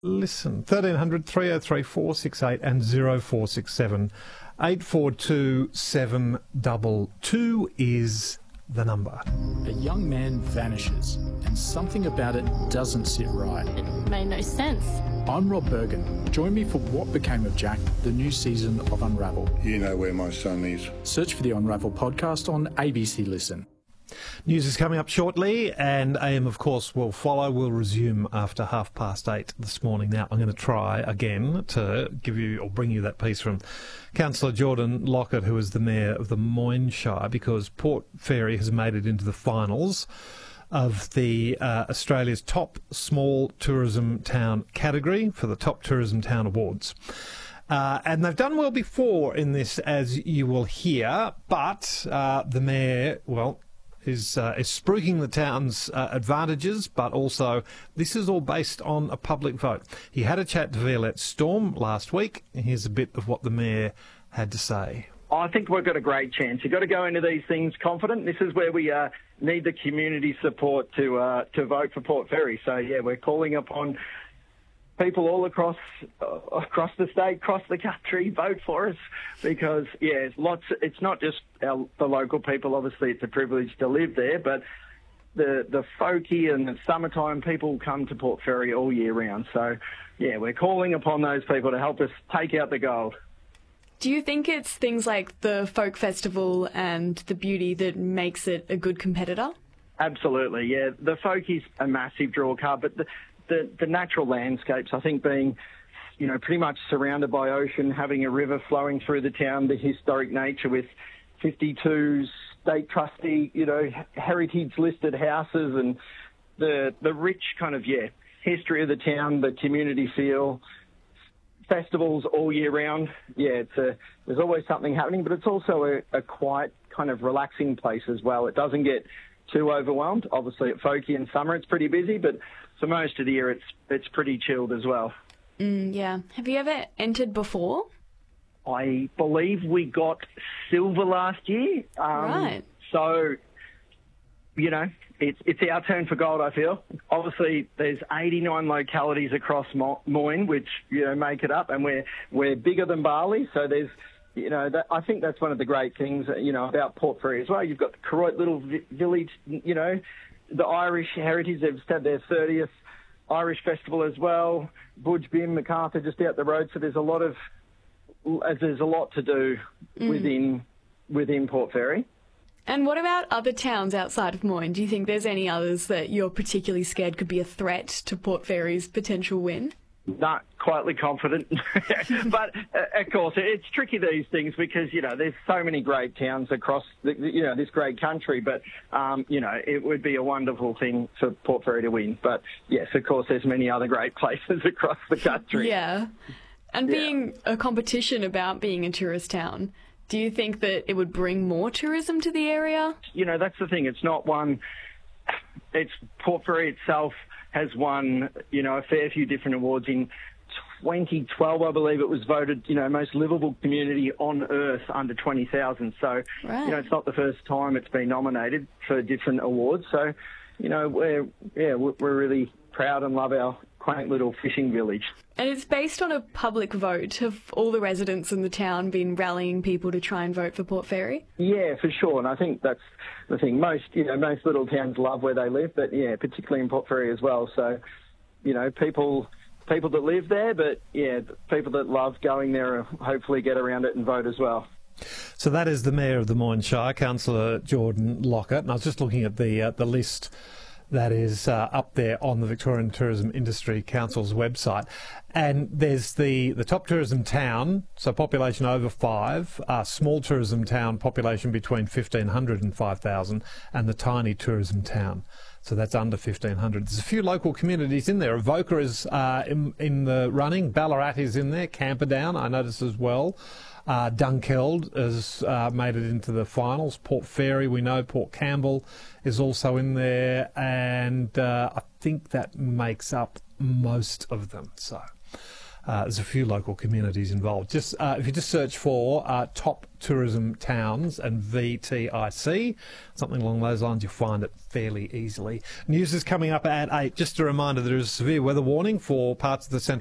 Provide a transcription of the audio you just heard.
Listen, 1300 303 468 and 0467 842 722 is the number. A young man vanishes, and something about it doesn't sit right. It made no sense. I'm Rob Bergen. Join me for What Became of Jack, the new season of Unravel. You know where my son is. Search for the Unravel podcast on ABC Listen. News is coming up shortly, and AM, of course, will follow. We'll resume after 8:30 this morning. Now, I'm going to try again to give you or bring you that piece from Councillor Jordan Lockett, who is the Mayor of the Moyne Shire, because Port Fairy has made it into the finals of the Australia's top small tourism town category for the Top Tourism Town Awards. And they've done well before in this, as you will hear, but the Mayor, is spruiking the town's advantages, but also this is all based on a public vote. He had a chat to Violette Storm last week. Here's a bit of what the Mayor had to say. I think we've got a great chance. You've got to go into these things confident. This is where we need the community support to vote for Port Fairy. So, yeah, we're calling upon people all across the state, across the country, vote for us because, yeah, it's not just the local people. Obviously, it's a privilege to live there, but the folky and the summertime people come to Port Fairy all year round. So, yeah, we're calling upon those people to help us take out the gold. Do you think it's things like the folk festival and the beauty that makes it a good competitor? Absolutely, yeah. The folk is a massive draw card, but the natural landscapes, I think being, pretty much surrounded by ocean, having a river flowing through the town, the historic nature with 52 state trustee, heritage listed houses and the rich kind of, history of the town, the community feel, festivals all year round. Yeah, there's always something happening, but it's also a quiet kind of relaxing place as well. It doesn't get too overwhelmed. Obviously at Folky in summer it's pretty busy, but for most of the year it's pretty chilled as well. Yeah. Have you ever entered before? I believe we got silver last year. Right. So, it's our turn for gold, I feel. Obviously, there's 89 localities across Moyne, which, make it up, and we're bigger than Bali, so there's, I think that's one of the great things, about Port Fairy as well. You've got the Koroit little village, the Irish heritage. They've had their 30th Irish festival as well. Budge Bim, MacArthur just out the road. So there's a lot to do within Port Fairy. And what about other towns outside of Moyne? Do you think there's any others that you're particularly scared could be a threat to Port Fairy's potential win? Not quietly confident. But, of course, it's tricky, these things, because, there's so many great towns across, this great country. But, it would be a wonderful thing for Port Fairy to win. But, yes, of course, there's many other great places across the country. Yeah. And being a competition about being a tourist town, do you think that it would bring more tourism to the area? That's the thing. It's not one... It's Port Fairy itself has won, a fair few different awards. In 2012, I believe it was voted, most livable community on earth under 20,000. So, right. It's not the first time it's been nominated for different awards. So, we're really proud and love our quaint little fishing village. And it's based on a public vote. Have all the residents in the town been rallying people to try and vote for Port Fairy? Yeah, for sure. And I think that's the thing. Most little towns love where they live, but yeah, particularly in Port Fairy as well. So, people that live there, but yeah, people that love going there hopefully get around it and vote as well. So that is the Mayor of the Moyne Shire, Councillor Jordan Lockett. And I was just looking at the list that is up there on the Victorian Tourism Industry Council's website. And there's the top tourism town, so population over 5, small tourism town, population between 1,500 and 5,000, and the tiny tourism town. So that's under 1,500. There's a few local communities in there. Avoca is in the running. Ballarat is in there. Camperdown, I noticed as well. Dunkeld has made it into the finals. Port Fairy, we know. Port Campbell is also in there. And I think that makes up most of them. So there's a few local communities involved. Just if you just search for top tourism towns and VTIC, something along those lines, you'll find it fairly easily. News is coming up at 8. Just a reminder, there is a severe weather warning for parts of the central